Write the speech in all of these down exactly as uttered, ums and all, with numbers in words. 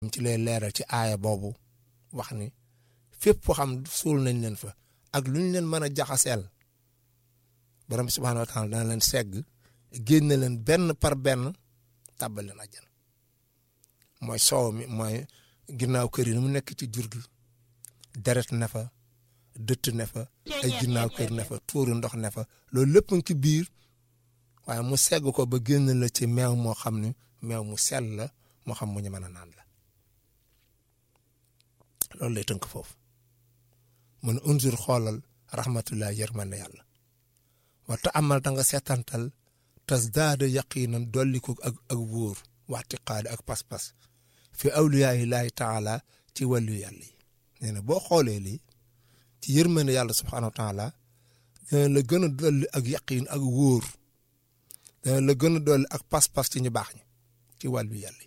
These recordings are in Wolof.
ci lay leeral ci aaya boobu wax ni fépp foo xam suul nañ leen fa ak lu ñu leen mën a jaxaseel borom bi subhaanahu wa taala dana leen segg génne leen benn par benn tàbbal leen àjjana mooy soow mi mooy ginnaaw kër yi ni mu nekk ci jur gi deret ne fa dëtt ne fa ay ginnaaw kër ne fa tuuru ndox ne fa loolu lépp ngi ci biir waaye mu segg ko ba génn la ci meew moo xam ne meew mu sell la moo xam mu ñu mën a naan la loolu lay tënk foofu mun unzur xoolal rahmatullah yërmande yàlla wa ta amal ta nga seetantal tasdaada yaqinan dolliku ak ak wóor waxtiqaadi ak pas-pas fi awliyaahi laahi taala ci wàllu yàlla yi nee na boo xoolee lii ci yërmande yàlla subhaanahu wa taala dana la gën a dolli ak yaqin ak wóor dana la gën a dolli ak pas-pas ci ñu baax ñi ci wàllu yàlla yi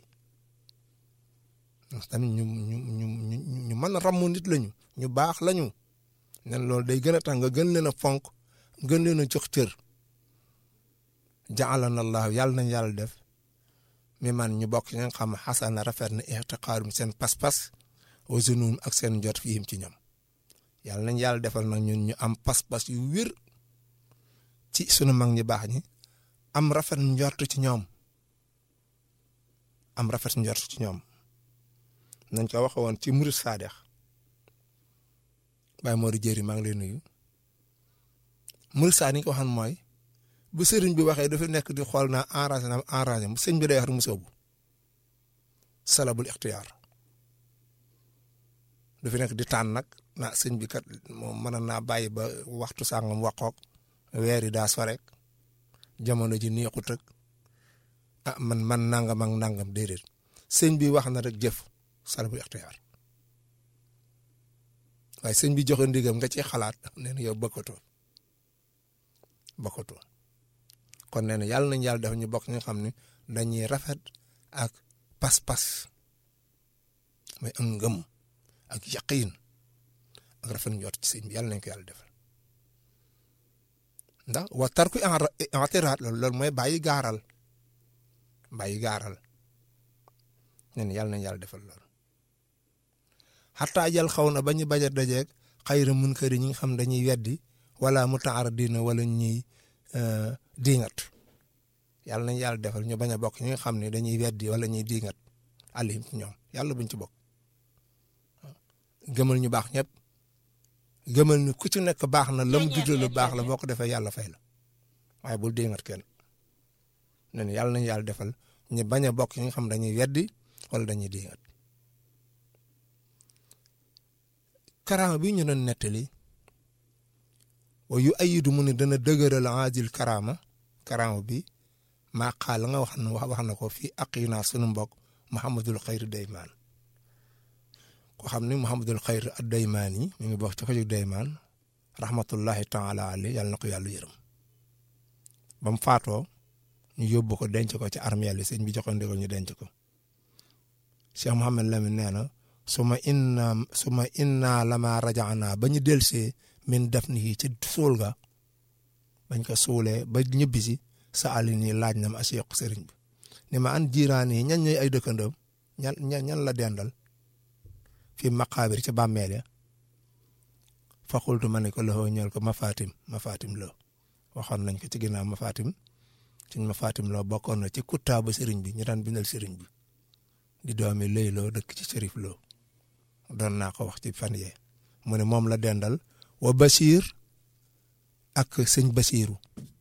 tamit ñu ñu ñu ñu ñu mën a ràmmu nit lañu ñu baax lañu nen loolu day gën a tax nga gën leen a fonk gën leen a jox cër jaalana allahu yàlla nañ yàlla def mi man ñu bokk ñi nga xam ne xasana rafet na ixtiqaarum seen pas-pas wa zunuun ak seen jot fiim ci ñoom yàlla nañ yàlla defal nag ñun ñu am pas-pas yu wér ci sunu mag ñi baax ñi am rafet njort ci ñoom am rafet njort ci ñoom nañ ko waxe woon ci murid saadex Baye Modou Dieri maa ngi lay nuyu murid saadex ni ko waxoon mooy bu sëriñ bi waxee dafa nekk di xool naa enragé na enragé mu sëñ bi day wax mu soobu salabul ixtiyaar dafa nekk di tànn nag na sëñ bi kat moom mën naa bàyyi ba waxtu sàngam waxook weer yi daa sorek jamono ji neexut ak ah man man nangam ak nangam déedéet sëñ bi wax na rek jëf salabul ixtiyaar waaye sëñ bi joxe ndigam nga ci xalaat nee na yow bokkatoo bokkatoo kon nee na yàlla nañ yàlla def ñu bokk ñu xam ne dañuy rafet ak pas-pas mooy am ngëm ak yaqiin ak rafet njort ci sëñ bi yàlla nañ ko yàlla defal ndax wa tarku i'tiraad loolu loolu mooy bàyyi gaaral bàyyi gaaral nee na yàlla nañ yàlla defal loolu xataa jël xaw na ba ñu bañ a dajeeg xayra munkar yi ñi nga xam dañuy weddi wala muta'arridina wala ñuy diingat yàlla nañ yàlla defal ñu bañ a bokk ñi nga xam ne dañuy weddi wala ñuy diingat alim ci ñoom yàlla buñ ci bokk gëmal ñu baax ñëpp gëmal ni ku ci nekk baax na lam juddoo lu baax la boo ko defee yàlla fay la waaye bul diingat kenn nee na yàlla nañ yàlla defal ñu bañ a bokk ñi nga xam dañuy weddi wala dañuy diingat karaama bi ñu doon nettali wa yu ayidu mu ne dana dëgëral aajil karaama karaama bi maa xaal nga wax na wax na ko fii aqina sunu mbokk Mouhamadul Xayr Daymaan ko xam ne Mouhamadul Xayr ad Daymaan yi mi ngi bokk ci ko jóg Daymaan rahmatullahi taala alayhi yàlla na ko yàlla yërëm ba mu faatoo ñu yóbbu ko denc ko ci armeel yi sëñ bi joxoon ndigal ñu denc ko Cheikh Mouhamed Lamine nee na suma inna suma inna lama rajaana ba ñu delsee min dafnihi ci suul ga bañ ko suulee ba ñibbisi sa àll nii laaj na ma asiq sëriñ bi ni ma an jiiraan yi ñan ñooy ay dëkkandoom ñan ñan ñan la dendal fi maqaabir ci bàmmeel ya fa xultu ma ne ko loxoo ñeel ko mafatim mafatim loo waxoon nañ ko ci ginnaaw mafatim ci mafatim loo bokkoon na ci kuttaabu sëriñ bi ñu daan bindal sëriñ bi di doomi lëy loo dëkk ci sërif loo doon naa ko wax ci fan yee mu ne moom la dendal wa Bachir ak sëñ Bachiru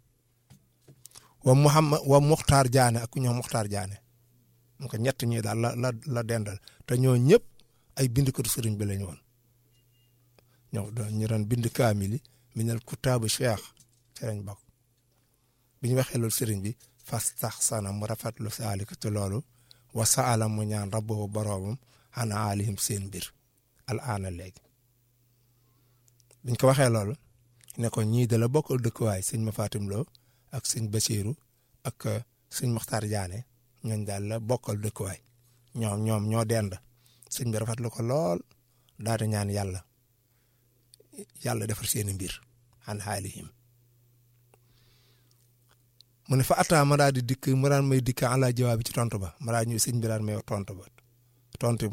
wa Muhammad wa Muxtaar Jaane ak ku ñoo Muxtaar Jaane mu ko ñett ñi daal la la la dendal te ñoo ñëpp ay bindkatu sëriñ bi lañu woon ñoo ñu doon bind kaamili minal kutaabu cheikh ci lañ bokk bi ñu waxee loolu sëriñ bi fastaxsana mu rafetlu saalika ci loolu wa saala mu ñaan rabbahu boroomam ana alihim seen mbir al aana léegi biñ ko waxee loolu ne ko ñii da la bokkal dëkkuwaay sëñ ma Fatim Lo ak sëñ Basiiru ak sëñ Muxtaar Jaane ñooñ daal la bokkal dëkkuwaay ñoom ñoom ñoo dend sëñ bi rafetlu ko lool daal di ñaan yàlla yàlla defar seeni mbir an xaalihim mu ne fa ataa ma daal di dikk ma daan may dikk ala jawaab bi ci tontu ba ma daal ñu sëñ bi daan may tontu ba tontu